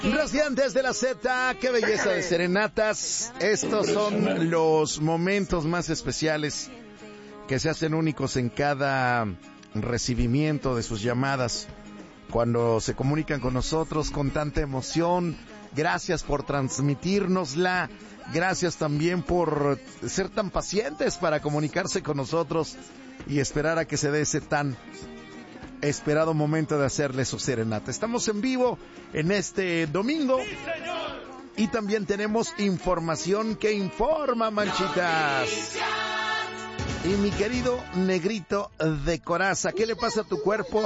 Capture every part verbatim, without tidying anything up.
Radiantes de la Z, qué belleza de serenatas. Estos son los momentos más especiales que se hacen únicos en cada recibimiento de sus llamadas. Cuando se comunican con nosotros con tanta emoción, gracias por transmitírnosla. Gracias también por ser tan pacientes para comunicarse con nosotros y esperar a que se dé ese tan esperado momento de hacerle su serenata. Estamos en vivo en este domingo. ¡Sí, señor! Y también tenemos información que informa, manchitas. Y mi querido negrito de coraza, ¿qué le pasa a tu cuerpo?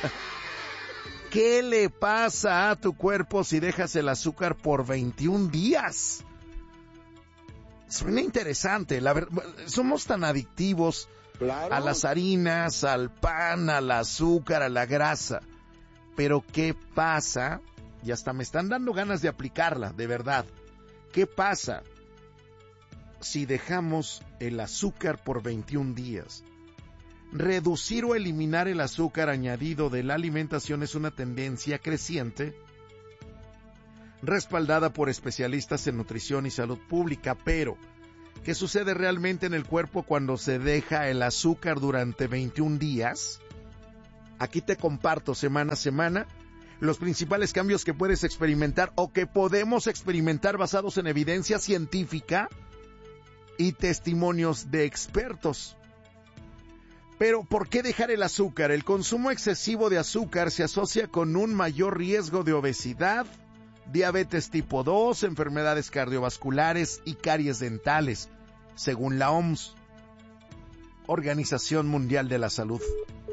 ¿Qué le pasa a tu cuerpo si dejas el azúcar por veintiún días? Suena interesante. La verdad, somos tan adictivos. Claro. A las harinas, al pan, al azúcar, a la grasa. Pero ¿qué pasa? Y hasta me están dando ganas de aplicarla, de verdad. ¿Qué pasa si dejamos el azúcar por veintiún días? Reducir o eliminar el azúcar añadido de la alimentación es una tendencia creciente, respaldada por especialistas en nutrición y salud pública, pero ¿qué sucede realmente en el cuerpo cuando se deja el azúcar durante veintiún días? Aquí te comparto semana a semana los principales cambios que puedes experimentar o que podemos experimentar basados en evidencia científica y testimonios de expertos. Pero, ¿por qué dejar el azúcar? El consumo excesivo de azúcar se asocia con un mayor riesgo de obesidad, diabetes tipo dos, enfermedades cardiovasculares y caries dentales, según la O M S, Organización Mundial de la Salud.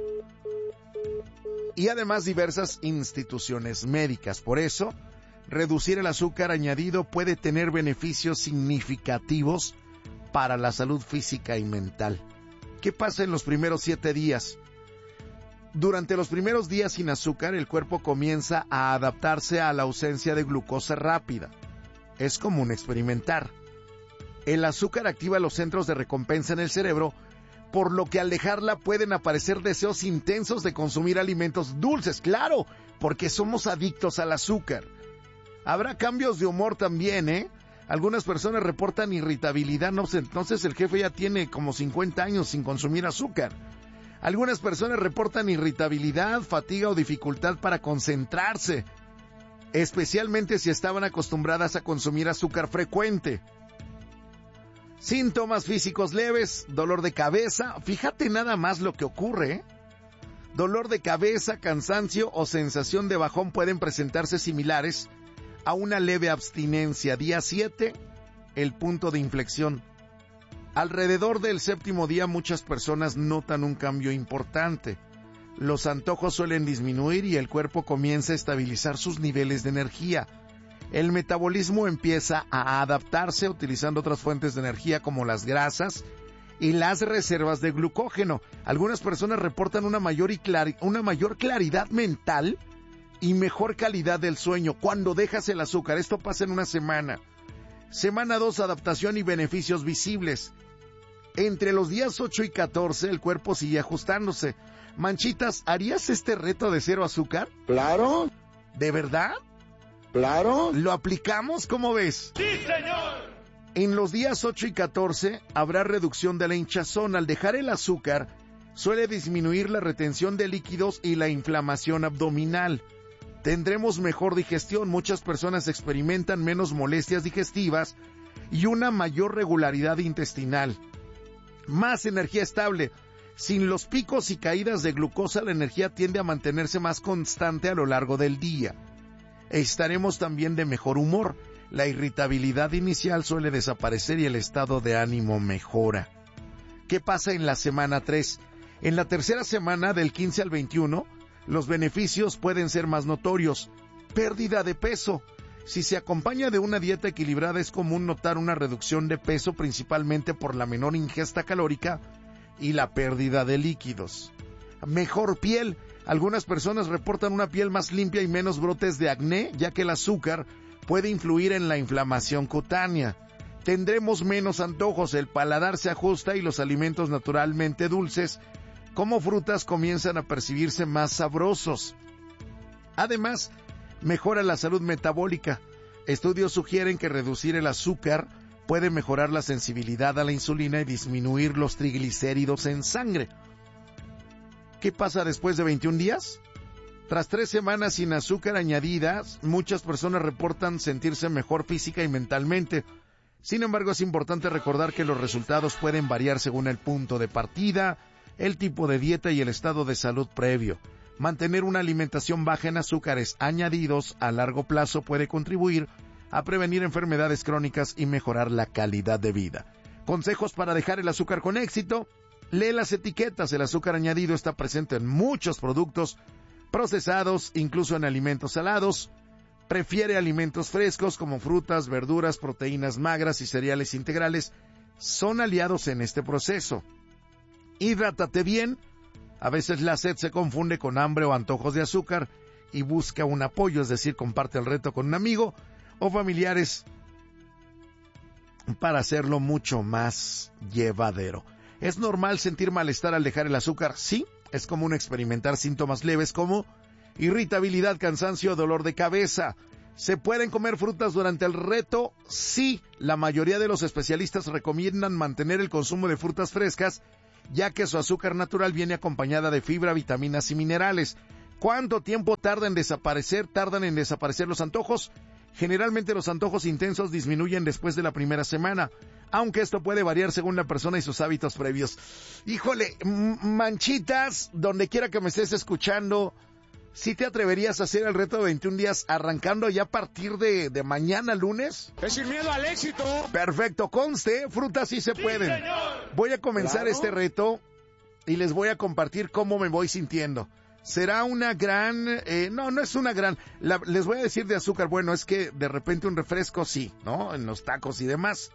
Y además diversas instituciones médicas. Por eso, reducir el azúcar añadido puede tener beneficios significativos para la salud física y mental. ¿Qué pasa en los primeros siete días? Durante los primeros días sin azúcar, el cuerpo comienza a adaptarse a la ausencia de glucosa rápida. Es común experimentar. El azúcar activa los centros de recompensa en el cerebro, por lo que al dejarla pueden aparecer deseos intensos de consumir alimentos dulces. ¡Claro! Porque somos adictos al azúcar. Habrá cambios de humor también, ¿eh? Algunas personas reportan irritabilidad, no sé, entonces el jefe ya tiene como cincuenta años sin consumir azúcar. Algunas personas reportan irritabilidad, fatiga o dificultad para concentrarse, especialmente si estaban acostumbradas a consumir azúcar frecuente. Síntomas físicos leves, dolor de cabeza, fíjate nada más lo que ocurre, ¿eh? Dolor de cabeza, cansancio o sensación de bajón pueden presentarse similares a una leve abstinencia. Día siete, el punto de inflexión. Alrededor del séptimo día muchas personas notan un cambio importante. Los antojos suelen disminuir y el cuerpo comienza a estabilizar sus niveles de energía. El metabolismo empieza a adaptarse utilizando otras fuentes de energía como las grasas y las reservas de glucógeno. Algunas personas reportan una mayor, y clari- una mayor claridad mental y mejor calidad del sueño cuando dejas el azúcar. Esto pasa en una semana. Semana dos, adaptación y beneficios visibles. Entre los días ocho y catorce, el cuerpo sigue ajustándose. Manchitas, ¿harías este reto de cero azúcar? Claro. ¿De verdad? Claro. ¿Lo aplicamos? ¿Cómo ves? ¡Sí, señor! En los días ocho y catorce habrá reducción de la hinchazón. Al dejar el azúcar, suele disminuir la retención de líquidos y la inflamación abdominal. Tendremos mejor digestión. Muchas personas experimentan menos molestias digestivas y una mayor regularidad intestinal. Más energía estable. Sin los picos y caídas de glucosa, la energía tiende a mantenerse más constante a lo largo del día. Estaremos también de mejor humor. La irritabilidad inicial suele desaparecer y el estado de ánimo mejora. ¿Qué pasa en la semana tres? En la tercera semana, del quince al veintiuno, los beneficios pueden ser más notorios. Pérdida de peso. Si se acompaña de una dieta equilibrada, es común notar una reducción de peso, principalmente por la menor ingesta calórica y la pérdida de líquidos. Mejor piel. Algunas personas reportan una piel más limpia y menos brotes de acné, ya que el azúcar puede influir en la inflamación cutánea. Tendremos menos antojos, el paladar se ajusta y los alimentos naturalmente dulces, como frutas, comienzan a percibirse más sabrosos. Además, mejora la salud metabólica. Estudios sugieren que reducir el azúcar puede mejorar la sensibilidad a la insulina y disminuir los triglicéridos en sangre. ¿Qué pasa después de veintiún días? Tras tres semanas sin azúcar añadidas, muchas personas reportan sentirse mejor física y mentalmente. Sin embargo, es importante recordar que los resultados pueden variar según el punto de partida, el tipo de dieta y el estado de salud previo. Mantener una alimentación baja en azúcares añadidos a largo plazo puede contribuir a prevenir enfermedades crónicas y mejorar la calidad de vida. Consejos para dejar el azúcar con éxito. Lee las etiquetas. El azúcar añadido está presente en muchos productos procesados, incluso en alimentos salados. Prefiere alimentos frescos como frutas, verduras, proteínas magras y cereales integrales. Son aliados en este proceso. Hidrátate bien. A veces la sed se confunde con hambre o antojos de azúcar y busca un apoyo, es decir, comparte el reto con un amigo o familiares para hacerlo mucho más llevadero. ¿Es normal sentir malestar al dejar el azúcar? Sí, es común experimentar síntomas leves como irritabilidad, cansancio, dolor de cabeza. ¿Se pueden comer frutas durante el reto? Sí, la mayoría de los especialistas recomiendan mantener el consumo de frutas frescas, ya que su azúcar natural viene acompañada de fibra, vitaminas y minerales. ¿Cuánto tiempo tarda en desaparecer? Tardan en desaparecer los antojos. Generalmente los antojos intensos disminuyen después de la primera semana, aunque esto puede variar según la persona y sus hábitos previos. Híjole, manchitas, donde quiera que me estés escuchando, ¿sí te atreverías a hacer el reto de veintiún días arrancando ya a partir de, de mañana lunes? Es sin miedo al éxito. Perfecto, conste, frutas sí se pueden. Sí, voy a comenzar Claro. este reto y les voy a compartir cómo me voy sintiendo. Será una gran, eh, no, no es una gran, la, les voy a decir de azúcar, bueno, es que de repente un refresco sí, ¿no? En los tacos y demás.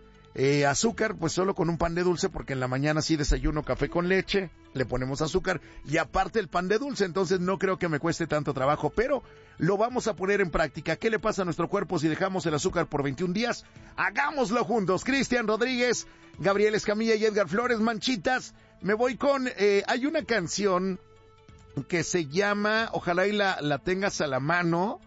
Eh, azúcar, pues solo con un pan de dulce, porque en la mañana sí desayuno café con leche, le ponemos azúcar y aparte el pan de dulce, entonces no creo que me cueste tanto trabajo, pero lo vamos a poner en práctica. ¿Qué le pasa a nuestro cuerpo si dejamos el azúcar por veintiún días? Hagámoslo juntos. Cristian Rodríguez, Gabriel Escamilla y Edgar Flores. Manchitas, me voy con, eh, hay una canción que se llama, ojalá y la, la tengas a la mano,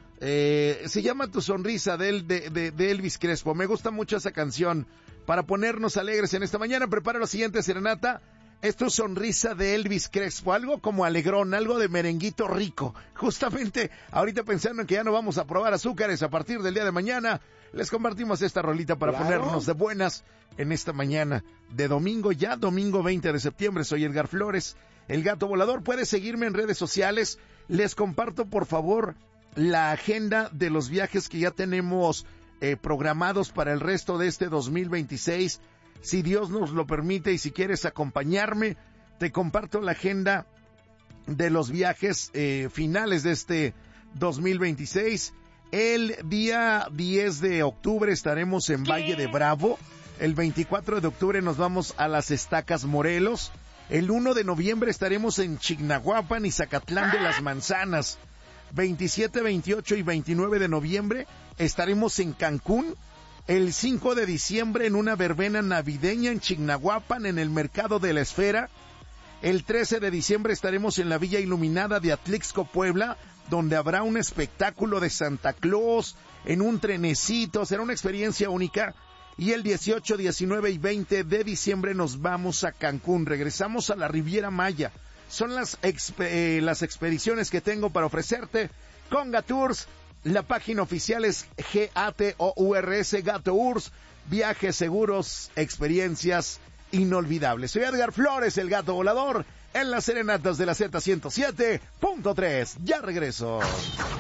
eh, se llama Tu Sonrisa de, de, de, de Elvis Crespo. Me gusta mucho esa canción para ponernos alegres en esta mañana. Prepara la siguiente serenata. Es Tu Sonrisa de Elvis Crespo, algo como alegrón, algo de merenguito rico. Justamente ahorita pensando en que ya no vamos a probar azúcares a partir del día de mañana, les compartimos esta rolita para Claro. ponernos de buenas en esta mañana de domingo, ya domingo veinte de septiembre. Soy Edgar Flores, el Gato Volador. Puedes seguirme en redes sociales. Les comparto, por favor, la agenda de los viajes que ya tenemos eh, programados para el resto de este dos mil veintiséis. Si Dios nos lo permite y si quieres acompañarme, te comparto la agenda de los viajes eh, finales de este dos mil veintiséis. El día diez de octubre estaremos en Valle de Bravo. El veinticuatro de octubre nos vamos a Las Estacas, Morelos. El uno de noviembre estaremos en Chignahuapan y Zacatlán de las Manzanas. veintisiete, veintiocho y veintinueve de noviembre estaremos en Cancún. El cinco de diciembre en una verbena navideña en Chignahuapan, en el Mercado de la Esfera. El trece de diciembre estaremos en la Villa Iluminada de Atlixco, Puebla, donde habrá un espectáculo de Santa Claus en un trenecito. Será una experiencia única. Y el dieciocho, diecinueve y veinte de diciembre nos vamos a Cancún. Regresamos a la Riviera Maya. Son las, exp eh, las expediciones que tengo para ofrecerte con Gatours. La página oficial es G A T O U R S, Gatours. Viajes seguros, experiencias inolvidables. Soy Edgar Flores, el Gato Volador, en las serenatas de la Z ciento siete punto tres. Ya regreso.